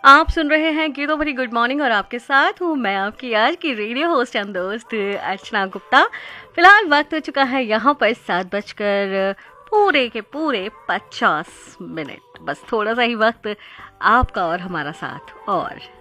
आप सुन रहे हैं गीतो भरी गुड मॉर्निंग और आपके साथ हूँ मैं आपकी आज की रेडियो होस्ट एंड दोस्त अर्चना गुप्ता। फिलहाल वक्त हो चुका है यहाँ पर 7 बजकर पूरे 50 मिनट। बस थोड़ा सा ही वक्त आपका और हमारा साथ और